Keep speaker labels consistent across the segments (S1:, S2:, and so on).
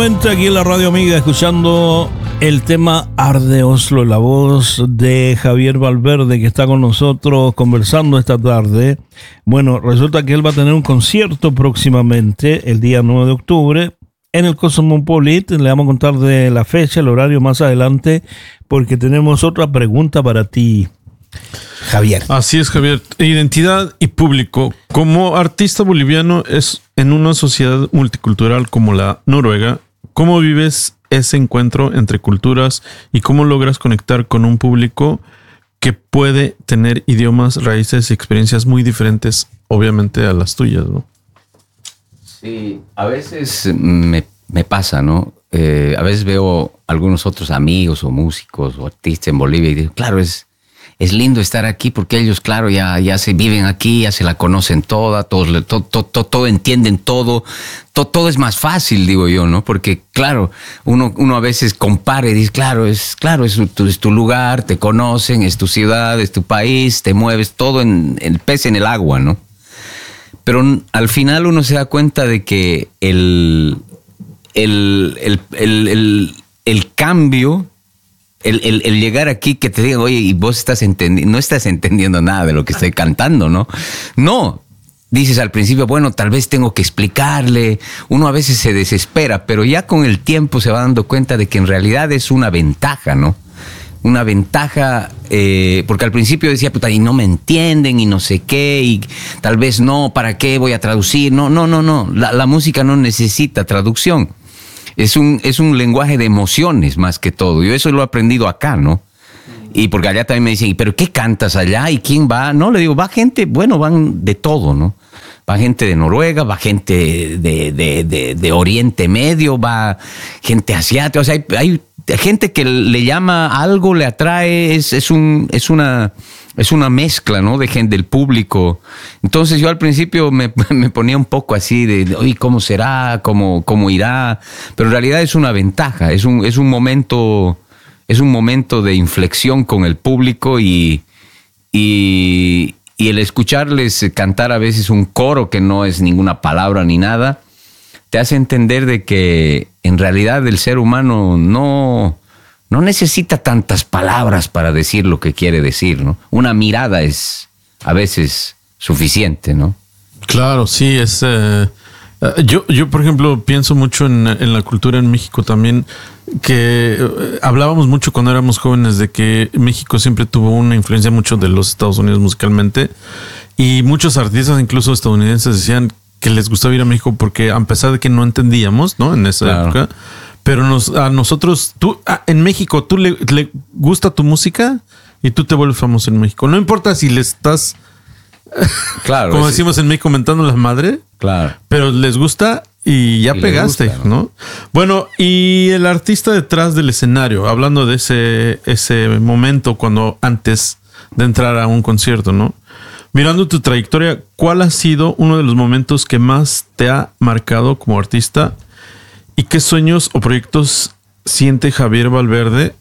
S1: nuevamente aquí en la Radio Amiga escuchando el tema Arde Oslo, la voz de Javier Valverde que está con nosotros conversando esta tarde. Bueno, resulta que él va a tener un concierto próximamente el día 9 de octubre en el Cosmopolitan. Le vamos a contar de la fecha, el horario más adelante, porque tenemos otra pregunta para ti, Javier.
S2: Así es, Javier. Identidad y público. Como artista boliviano es en una sociedad multicultural como la noruega, ¿cómo vives ese encuentro entre culturas y cómo logras conectar con un público que puede tener idiomas, raíces y experiencias muy diferentes, obviamente, a las tuyas, ¿no?
S3: Sí, a veces me pasa, ¿no? A veces veo algunos otros amigos o músicos o artistas en Bolivia y digo, claro, es lindo estar aquí porque ellos, claro, ya se viven aquí, ya se la conocen toda, todo entienden todo es más fácil, digo yo, ¿no? Porque, claro, uno a veces compara y dice, es tu lugar, te conocen, es tu ciudad, es tu país, te mueves, todo en el pez en el agua, ¿no? Pero al final uno se da cuenta de que el cambio, el llegar aquí, que te digan, oye, y vos no estás entendiendo nada de lo que estoy cantando, ¿no? No, dices al principio, bueno, tal vez tengo que explicarle. Uno a veces se desespera, pero ya con el tiempo se va dando cuenta de que en realidad es una ventaja, ¿no? Una ventaja, porque al principio decía, puta, y no me entienden, y no sé qué, y tal vez no, ¿para qué voy a traducir? No. La música no necesita traducción. Es un lenguaje de emociones más que todo. Yo eso lo he aprendido acá, ¿no? Y porque allá también me dicen, ¿pero qué cantas allá? ¿Y quién va? No, le digo, va gente, bueno, van de todo, ¿no? Va gente de Noruega, va gente de Oriente Medio, va gente asiática. O sea, hay gente que le llama algo, le atrae, es una mezcla, ¿no? De gente, del público. Entonces yo al principio me ponía un poco así de, oye, ¿cómo será? ¿Cómo irá? Pero en realidad es una ventaja, es un momento de inflexión con el público y el escucharles cantar a veces un coro que no es ninguna palabra ni nada, te hace entender de que en realidad el ser humano no necesita tantas palabras para decir lo que quiere decir, ¿no? Una mirada es a veces suficiente, ¿no?
S2: Claro, sí, es... Yo, por ejemplo, pienso mucho en la cultura en México también, que hablábamos mucho cuando éramos jóvenes de que México siempre tuvo una influencia mucho de los Estados Unidos musicalmente, y muchos artistas, incluso estadounidenses, decían que les gustaba ir a México porque, a pesar de que no entendíamos, ¿no? En esa época, pero a nosotros, en México, tú le gusta tu música y tú te vuelves famoso en México. No importa si le estás,
S3: claro,
S2: como decimos en México, mentando la madre,
S3: claro, pero
S2: les gusta y ya pegaste, gusta, ¿no? Bueno, y el artista detrás del escenario, hablando de ese momento antes de entrar a un concierto, ¿no? Mirando tu trayectoria, ¿cuál ha sido uno de los momentos que más te ha marcado como artista? ¿Y qué sueños o proyectos siente Javier Valverde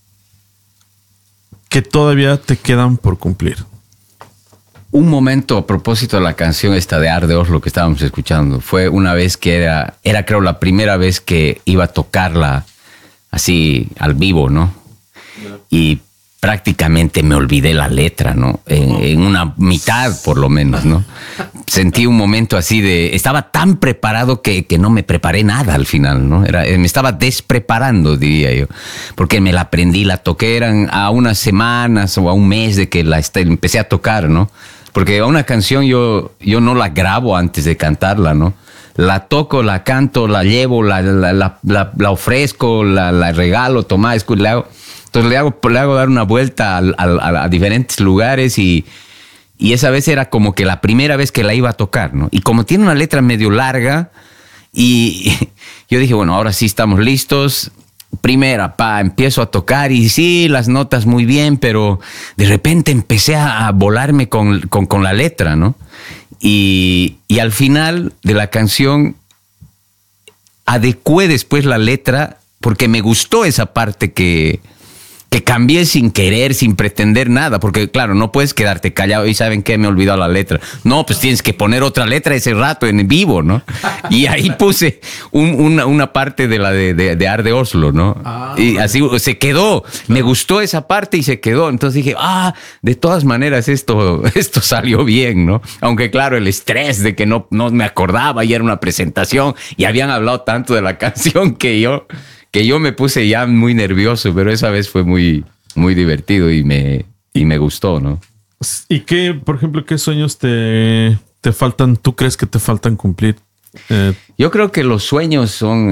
S2: que todavía te quedan por cumplir?
S3: Un momento a propósito de la canción esta de Arde Oslo que estábamos escuchando, fue una vez que era creo la primera vez que iba a tocarla así al vivo, ¿no? Y prácticamente me olvidé la letra, ¿no? En una mitad, por lo menos, ¿no? Sentí un momento así estaba tan preparado que no me preparé nada al final, ¿no? Me estaba despreparando, diría yo, porque me la aprendí, la toqué, eran a unas semanas o a un mes de que empecé a tocar, ¿no? Porque a una canción yo no la grabo antes de cantarla, ¿no? La toco, la canto, la llevo, la ofrezco, la regalo, tomá, le hago. Entonces le hago dar una vuelta a diferentes lugares y esa vez era como que la primera vez que la iba a tocar, ¿no? Y como tiene una letra medio larga, y yo dije, bueno, ahora sí estamos listos. Primera, empiezo a tocar y sí, las notas muy bien, pero de repente empecé a volarme con la letra, ¿no? Y al final de la canción adecué después la letra porque me gustó esa parte que que cambié sin querer, sin pretender nada, porque claro, no puedes quedarte callado y ¿saben qué? Me he olvidado la letra. No, pues tienes que poner otra letra ese rato en vivo, ¿no? Y ahí puse una parte de la de Arde Oslo, ¿no? Y así se quedó. Me gustó esa parte y se quedó. Entonces dije, de todas maneras esto salió bien, ¿no? Aunque claro, el estrés de que no me acordaba y era una presentación y habían hablado tanto de la canción que yo me puse ya muy nervioso, pero esa vez fue muy, muy divertido y me gustó, ¿no?
S2: ¿Y qué, por ejemplo, qué sueños te faltan, tú crees que te faltan cumplir?
S3: Yo creo que los sueños son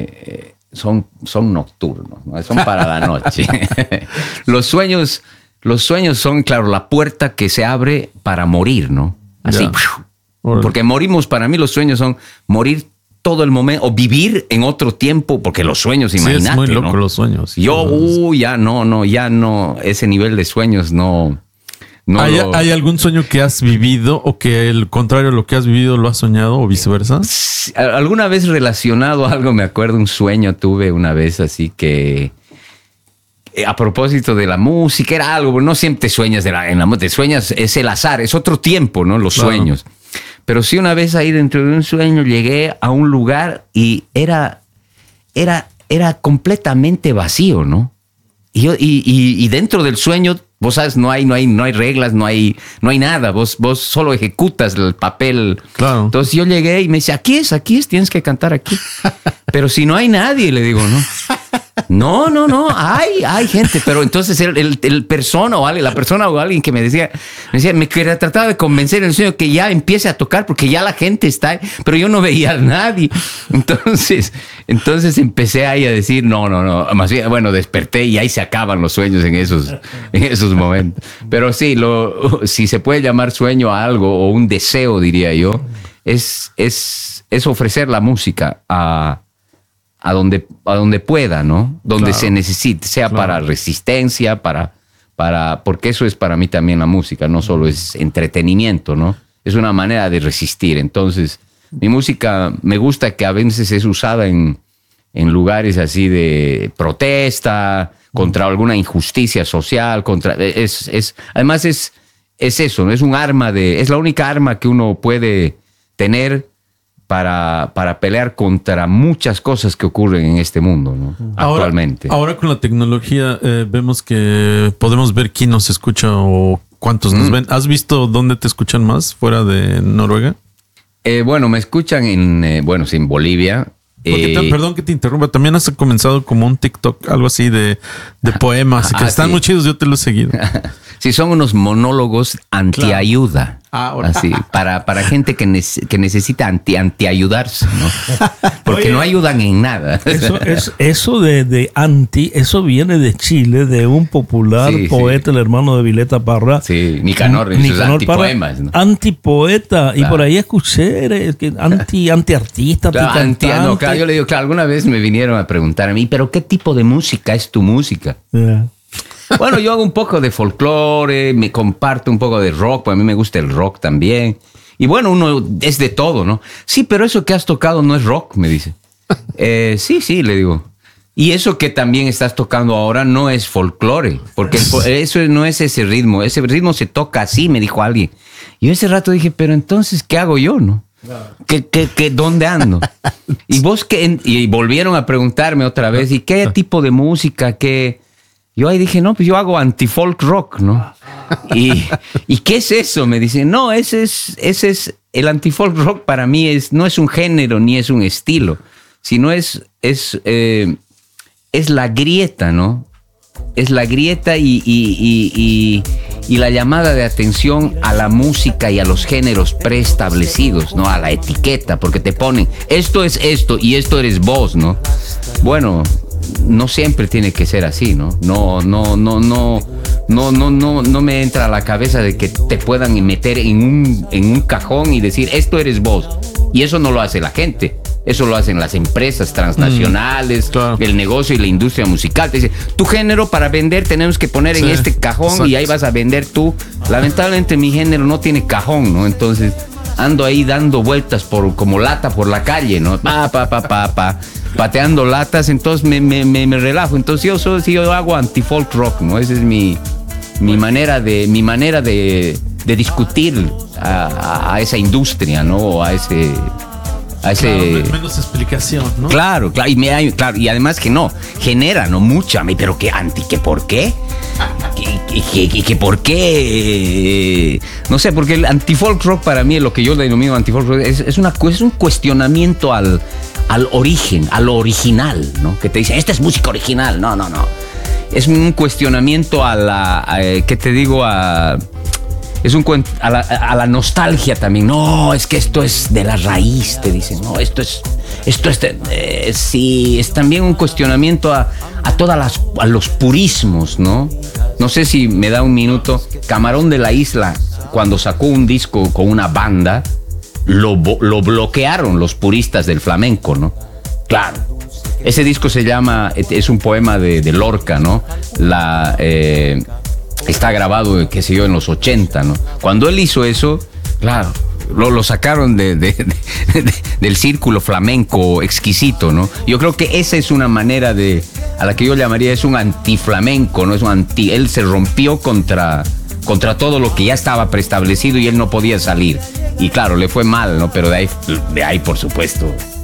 S3: nocturnos, ¿no? Son para la noche. Los sueños son, claro, la puerta que se abre para morir, ¿no? Así. Porque morimos, para mí los sueños son morir todo el momento o vivir en otro tiempo, porque los sueños, imagínate,
S2: es muy loco,
S3: ¿no?
S2: Los sueños.
S3: Ya no, ese nivel de sueños no.
S2: ¿Hay algún sueño que has vivido o que el contrario, lo que has vivido lo has soñado o viceversa?
S3: Alguna vez relacionado a algo, me acuerdo, un sueño tuve una vez así que a propósito de la música, era algo, no siempre sueñas te sueñas, es el azar, es otro tiempo, ¿no? Los sueños. Pero sí, una vez ahí dentro de un sueño llegué a un lugar y era completamente vacío, ¿no? Y dentro del sueño, vos sabes, no hay reglas, no hay nada. Vos solo ejecutas el papel.
S2: Claro.
S3: Entonces yo llegué y me dice, aquí es, tienes que cantar aquí. Pero si no hay nadie, le digo, ¿no? No, hay gente, pero entonces el persona o alguien, la persona o alguien que me decía, me quería tratar de convencer en el sueño que ya empiece a tocar porque ya la gente está ahí, pero yo no veía a nadie. Entonces empecé ahí a decir, no, más bien, bueno, desperté y ahí se acaban los sueños en esos momentos. Pero sí, si se puede llamar sueño a algo o un deseo, diría yo, es ofrecer la música a donde pueda, ¿no? Donde se necesite, sea para resistencia, porque eso es para mí también la música, no solo es entretenimiento, ¿no? Es una manera de resistir. Entonces, mi música me gusta que a veces es usada en lugares así de protesta, contra alguna injusticia social, además es eso, ¿no? Es un arma es la única arma que uno puede tener para pelear contra muchas cosas que ocurren en este mundo, ¿no? Actualmente.
S2: Ahora con la tecnología vemos que podemos ver quién nos escucha o cuántos nos ven. ¿Has visto dónde te escuchan más fuera de Noruega?
S3: Bueno, me escuchan en Bolivia.
S2: Porque perdón que te interrumpa, también has comenzado como un TikTok, algo así de poemas, que están muy chidos, yo te lo he seguido.
S3: Sí, son unos monólogos antiayuda. Así, para gente que necesita antiayudarse, ¿no? Porque no ayudan en nada.
S1: Eso de anti, eso viene de Chile, de un popular poeta, el hermano de Violeta Parra.
S3: Sí, Nicanor sus antipoemas, ¿no?
S1: Antipoeta. Y por ahí escuché que antiartista,
S3: claro, yo le digo, alguna vez me vinieron a preguntar a mí, ¿pero qué tipo de música es tu música? Bueno, yo hago un poco de folclore, me comparto un poco de rock, pues a mí me gusta el rock también. Y bueno, uno es de todo, ¿no? Sí, pero eso que has tocado no es rock, me dice. Sí, le digo. Y eso que también estás tocando ahora no es folclore, porque eso no es ese ritmo se toca así, me dijo alguien. Y yo ese rato dije, pero entonces, ¿qué hago yo, no? ¿Dónde ando? Y volvieron a preguntarme otra vez, ¿y qué tipo de música, qué? Yo ahí dije, no, pues yo hago anti-folk rock, ¿no? ¿Y qué es eso? Me dicen, no, ese es el anti-folk rock para mí no es un género ni es un estilo, sino es la grieta, ¿no? Es la grieta y la llamada de atención a la música y a los géneros preestablecidos, ¿no? A la etiqueta, porque te ponen, esto es esto y esto eres vos, ¿no? Bueno, no siempre tiene que ser así, ¿no? No me entra a la cabeza de que te puedan meter en un cajón y decir, esto eres vos. Y eso no lo hace la gente. Eso lo hacen las empresas transnacionales, claro. El negocio y la industria musical. Te dice, tu género para vender tenemos que poner en este cajón, exacto. Y ahí vas a vender tú. Lamentablemente mi género no tiene cajón, ¿no? Entonces ando ahí dando vueltas como lata por la calle, ¿no? Pateando latas, entonces me relajo. Entonces yo hago anti-folk rock, ¿no? Esa es mi manera de discutir a esa industria, ¿no? A ese
S2: Claro, menos explicación, ¿no?
S3: Claro, y además que no genera, no mucha, pero que ¿por qué? ¿Que por qué? No sé, porque el anti-folk rock para mí, lo que yo denomino anti-folk rock, es un cuestionamiento al origen, a lo original, ¿no? Que te dicen, esta es música original. No. Es un cuestionamiento a la nostalgia también. No, es que esto es de la raíz, te dicen. No, sí, es también un cuestionamiento a los purismos, ¿no? No sé si me da un minuto. Camarón de la Isla, cuando sacó un disco con una banda, lo bloquearon los puristas del flamenco, ¿no? Claro. Ese disco es un poema de Lorca, ¿no? Está grabado, qué sé yo, en los 80, ¿no? Cuando él hizo eso, claro, lo sacaron del círculo flamenco exquisito, ¿no? Yo creo que esa es una manera a la que yo llamaría, es un antiflamenco, ¿no? Él se rompió contra todo lo que ya estaba preestablecido y él no podía salir. Y claro, le fue mal, ¿no? Pero de ahí, por supuesto,